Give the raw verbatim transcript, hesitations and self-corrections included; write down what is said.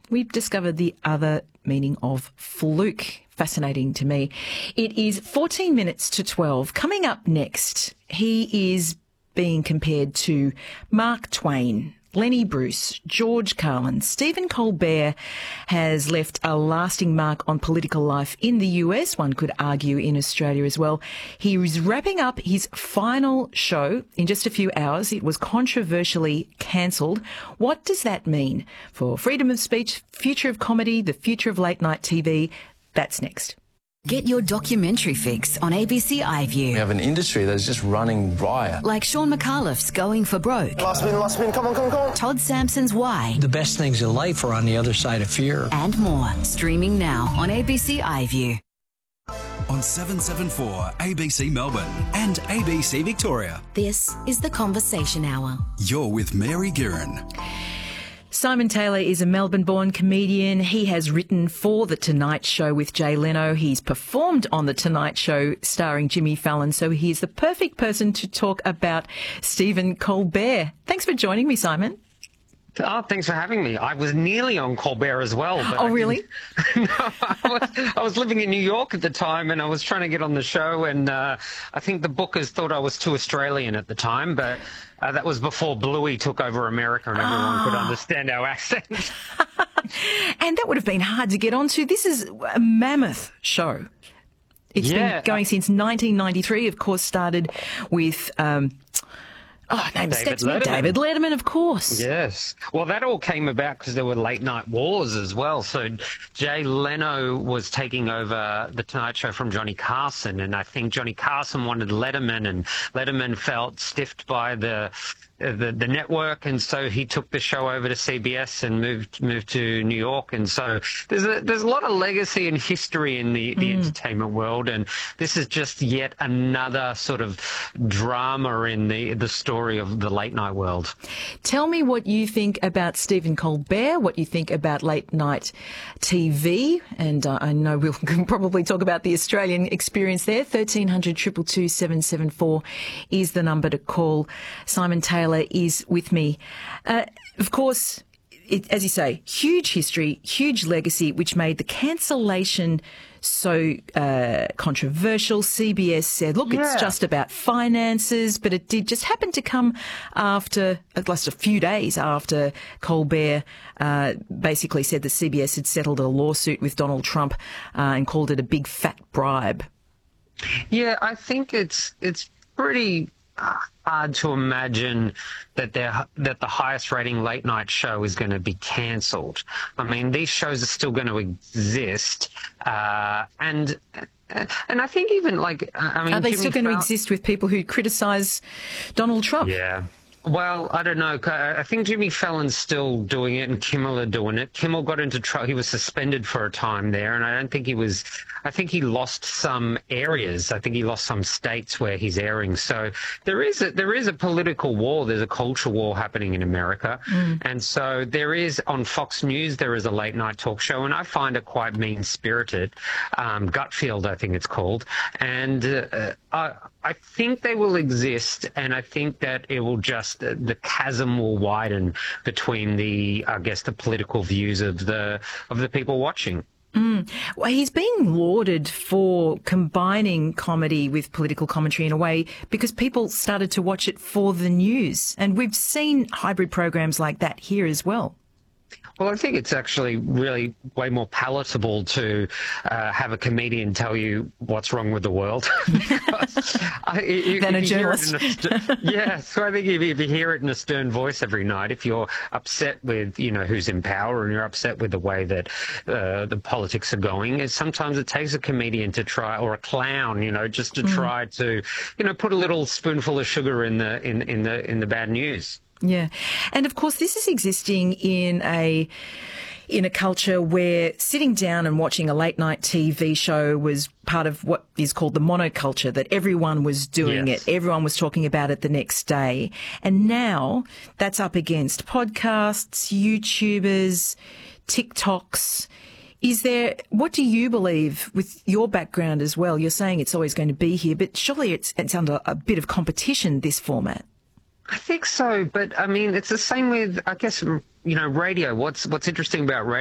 we've discovered the other meaning of fluke. Fascinating to me. It is fourteen minutes to twelve. Coming up next, he is being compared to Mark Twain, Lenny Bruce, George Carlin. Stephen Colbert has left a lasting mark on political life in the U S, one could argue in Australia as well. He is wrapping up his final show in just a few hours. It was controversially cancelled. What does that mean for freedom of speech, future of comedy, the future of late night T V? That's next. Get your documentary fix on A B C iView. We have an industry that's just running riot. Like Sean McAuliffe's Going for Broke. Last spin, last spin, come on, come on, come on. Todd Sampson's Why. The best things in life are on the other side of fear. And more. Streaming now on A B C iView. On seven seventy-four A B C Melbourne and A B C Victoria. This is The Conversation Hour. You're with Mary Guerin. Simon Taylor is a Melbourne-born comedian. He has written for The Tonight Show with Jay Leno. He's performed on The Tonight Show starring Jimmy Fallon, so he's the perfect person to talk about Stephen Colbert. Thanks for joining me, Simon. Oh, thanks for having me. I was nearly on Colbert as well. But oh, really? no, I was, I was living in New York at the time, and I was trying to get on the show, and uh, I think the bookers thought I was too Australian at the time, but uh, that was before Bluey took over America and everyone oh. could understand our accents. And that would have been hard to get onto. This is a mammoth show. It's yeah. been going since nineteen ninety-three, of course, started with... Um, Oh, name escapes me. David Letterman, of course. Yes. Well, that all came about because there were late night wars as well. So Jay Leno was taking over The Tonight Show from Johnny Carson, and I think Johnny Carson wanted Letterman, and Letterman felt stiffed by the the, the network, and so he took the show over to C B S and moved moved to New York. And so there's a there's a lot of legacy and history in the, the mm. entertainment world, and this is just yet another sort of drama in the the story of the late night world. Tell me what you think about Stephen Colbert, what you think about late night T V, and uh, I know we'll probably talk about the Australian experience there. thirteen hundred, two two two, seven seven four is the number to call. Simon Taylor is with me. Uh, of course, it, as you say, huge history, huge legacy, which made the cancellation so uh, controversial. C B S said, look, yeah. it's just about finances, but it did just happen to come after, at least a few days after Colbert uh, basically said that C B S had settled a lawsuit with Donald Trump uh, and called it a big fat bribe. Yeah, I think it's it's pretty hard to imagine that they're, that the highest rating late night show is going to be cancelled. I mean, these shows are still going to exist, uh, and and I think even like I mean, are they Jimmy still going Fallon, to exist with people who criticise Donald Trump? Yeah. Well, I don't know. I think Jimmy Fallon's still doing it and Kimmel are doing it. Kimmel got into trouble. He was suspended for a time there, and I don't think he was – I think he lost some areas. I think he lost some states where he's airing. So there is a, there is a political war. There's a culture war happening in America. Mm. And so there is – on Fox News there is a late-night talk show, and I find it quite mean-spirited. Um, Gutfield, I think it's called. And uh, I, I think they will exist, and I think that it will just – the chasm will widen between the, I guess, the political views of the of the people watching. Mm. Well, he's being lauded for combining comedy with political commentary in a way because people started to watch it for the news, and we've seen hybrid programs like that here as well. Well, I think it's actually really way more palatable to uh, have a comedian tell you what's wrong with the world. I, you, than a journalist. A, yeah, so I think if, if you hear it in a stern voice every night, if you're upset with, you know, who's in power and you're upset with the way that uh, the politics are going, it, sometimes it takes a comedian to try, or a clown, you know, just to mm. try to, you know, put a little spoonful of sugar in the in, in the in the bad news. Yeah. And of course, this is existing in a in a culture where sitting down and watching a late night T V show was part of what is called the monoculture, that everyone was doing yes. it. Everyone was talking about it the next day. And now that's up against podcasts, YouTubers, TikToks. Is there, what do you believe with your background as well? You're saying it's always going to be here, but surely it's, it's under a bit of competition, this format. I think so, but I mean, it's the same with, I guess, you know, radio. What's what's interesting about radio